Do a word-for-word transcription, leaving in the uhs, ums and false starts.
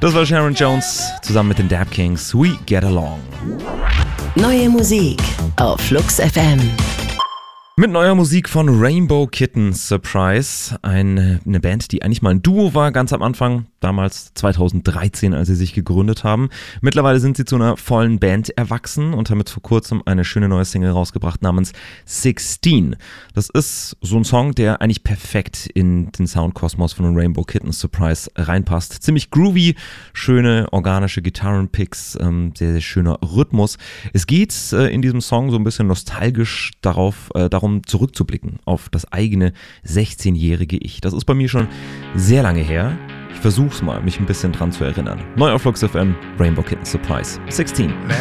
Das war Sharon Jones zusammen mit den Dap Kings. We Get Along. Neue Musik auf Flux F M. Mit neuer Musik von Rainbow Kitten Surprise, eine, eine Band, die eigentlich mal ein Duo war, ganz am Anfang, damals zweitausenddreizehn, als sie sich gegründet haben. Mittlerweile sind sie zu einer vollen Band erwachsen und haben jetzt vor kurzem eine schöne neue Single rausgebracht namens sechzehn. Das ist so ein Song, der eigentlich perfekt in den Soundkosmos von Rainbow Kitten Surprise reinpasst. Ziemlich groovy, schöne organische Gitarrenpicks, ähm, sehr, sehr schöner Rhythmus. Es geht äh, in diesem Song so ein bisschen nostalgisch darauf, äh, darum zurückzublicken auf das eigene sechzehnjährige Ich. Das ist bei mir schon sehr lange her. Ich versuch's mal, mich ein bisschen dran zu erinnern. Neu auf Flux F M, Rainbow Kitten Surprise sechzehn.